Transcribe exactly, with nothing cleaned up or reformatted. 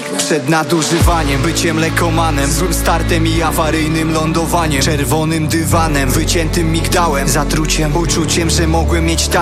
piękne. Przed nadużywaniem, byciem lekomanem, złym startem i awaryjnym lądowaniem, czerwonym dywanem, wyciętym migdałem, zatruciem, uczuciem, że mogłem mieć talent.